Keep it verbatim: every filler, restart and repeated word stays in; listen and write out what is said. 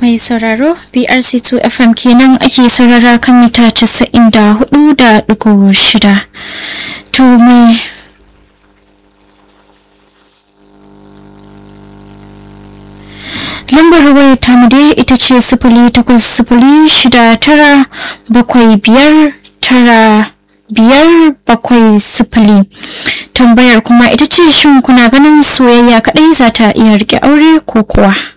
Mai sauraro B R C two F M kenan ake saurara kan mita casa'in da hudu da digo shida. To mai lambar wayar tamu dai ita ce sifili takwas sifili shida tara bakwai biyar tara biyar bakwai sifili. Tambayar kuma ita ce shin kuna ganin soyayya kadai za ta iya rike aure ko kuwa?